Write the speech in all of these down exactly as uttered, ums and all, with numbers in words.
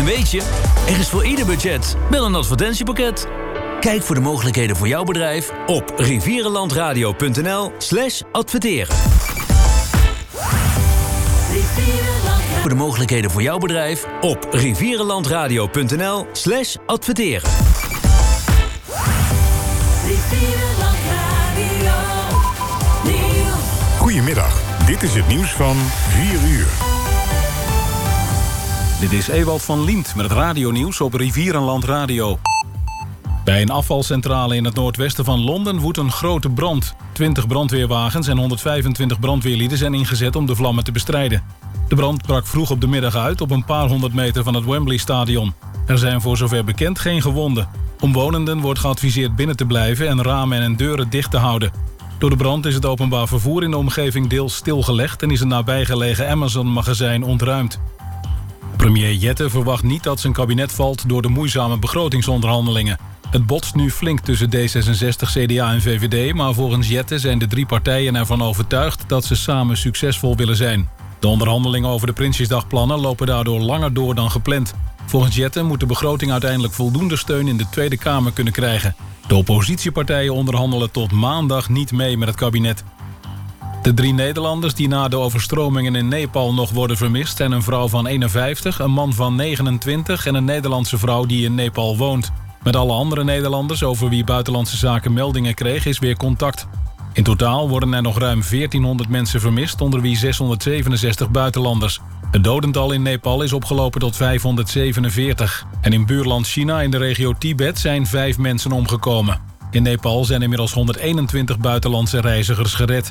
weet je, er is voor ieder budget wel een advertentiepakket. Kijk voor de mogelijkheden voor jouw bedrijf op rivierenlandradio.nl slash adverteren. Voor de mogelijkheden voor jouw bedrijf op rivierenlandradio.nl slash adverteren. Goedemiddag, dit is het nieuws van vier uur. Dit is Ewald van Liemt met het radionieuws op Rivierenland Radio. Bij een afvalcentrale in het noordwesten van Londen woedt een grote brand. twintig brandweerwagens en honderdvijfentwintig brandweerlieden zijn ingezet om de vlammen te bestrijden. De brand brak vroeg op de middag uit op een paar honderd meter van het Wembley-stadion. Er zijn voor zover bekend geen gewonden. Omwonenden wordt geadviseerd binnen te blijven en ramen en deuren dicht te houden. Door de brand is het openbaar vervoer in de omgeving deels stilgelegd en is een nabijgelegen Amazon-magazijn ontruimd. Premier Jette verwacht niet dat zijn kabinet valt door de moeizame begrotingsonderhandelingen. Het botst nu flink tussen D zesenzestig, C D A en V V D... maar volgens Jette zijn de drie partijen ervan overtuigd dat ze samen succesvol willen zijn. De onderhandelingen over de Prinsjesdagplannen lopen daardoor langer door dan gepland. Volgens Jette moet de begroting uiteindelijk voldoende steun in de Tweede Kamer kunnen krijgen. De oppositiepartijen onderhandelen tot maandag niet mee met het kabinet. De drie Nederlanders die na de overstromingen in Nepal nog worden vermist zijn een vrouw van eenenvijftig, een man van negenentwintig en een Nederlandse vrouw die in Nepal woont. Met alle andere Nederlanders over wie Buitenlandse Zaken meldingen kreeg is weer contact. In totaal worden er nog ruim veertienhonderd mensen vermist, onder wie zeshonderdzevenenzestig buitenlanders. Het dodental in Nepal is opgelopen tot vijfhonderdzevenenveertig. En in buurland China in de regio Tibet zijn vijf mensen omgekomen. In Nepal zijn inmiddels honderdeenentwintig buitenlandse reizigers gered.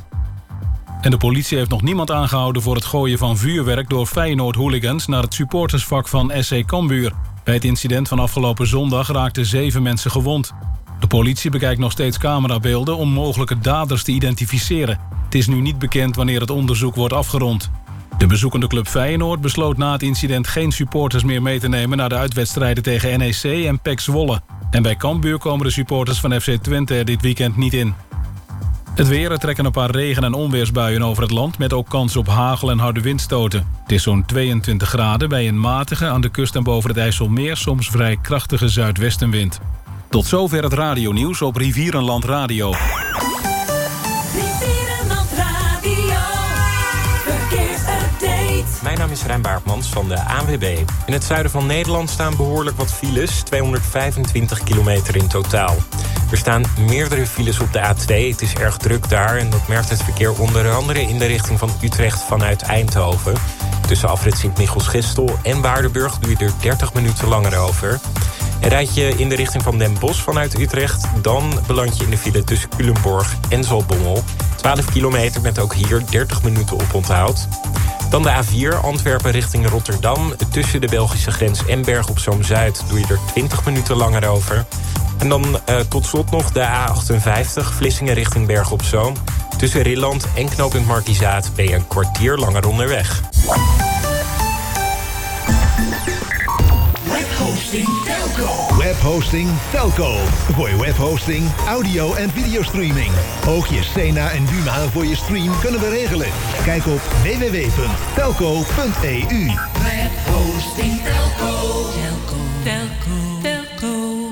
En de politie heeft nog niemand aangehouden voor het gooien van vuurwerk door Feyenoord-hooligans naar het supportersvak van S C Cambuur. Bij het incident van afgelopen zondag raakten zeven mensen gewond. De politie bekijkt nog steeds camerabeelden om mogelijke daders te identificeren. Het is nu niet bekend wanneer het onderzoek wordt afgerond. De bezoekende club Feyenoord besloot na het incident geen supporters meer mee te nemen naar de uitwedstrijden tegen N E C en P E C Zwolle. En bij Cambuur komen de supporters van F C Twente er dit weekend niet in. Het weer, er trekken een paar regen- en onweersbuien over het land met ook kans op hagel en harde windstoten. Het is zo'n tweeëntwintig graden bij een matige aan de kust en boven het IJsselmeer soms vrij krachtige zuidwestenwind. Tot zover het radionieuws op Rivierenland Radio. Rivierenland Radio, verkeersupdate. Mijn naam is Rijn Baartmans van de A N W B. In het zuiden van Nederland staan behoorlijk wat files, tweehonderdvijfentwintig kilometer in totaal. Er staan meerdere files op de A twee, het is erg druk daar en dat merkt het verkeer onder andere in de richting van Utrecht vanuit Eindhoven. Tussen afrit Sint-Michels-Gestel en Waardenburg doe je er dertig minuten langer over. En rijd je in de richting van Den Bosch vanuit Utrecht, dan beland je in de file tussen Culemborg en Zaltbommel. twaalf kilometer met ook hier dertig minuten op onthoud. Dan de A vier, Antwerpen richting Rotterdam. Tussen de Belgische grens en Berg op Zoom Zuid doe je er twintig minuten langer over. En dan uh, tot slot nog de A achtenvijftig, Vlissingen richting Berg op Zoom. Tussen Rilland en knooppunt Markizaat ben je een kwartier langer onderweg. Webhosting Telco. Webhosting Telco. Voor je webhosting, audio- en videostreaming. Ook je Stena en Duma voor je stream kunnen we regelen. Kijk op w w w punt telco punt e u. Webhosting Telco. Telco. Telco. Telco.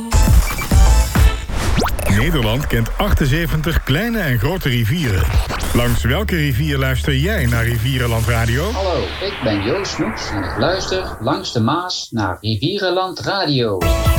Nederland kent achtenzeventig kleine en grote rivieren. Langs welke rivier luister jij naar Rivierenland Radio? Hallo, ik ben Joost Snoeks en ik luister langs de Maas naar Rivierenland Radio.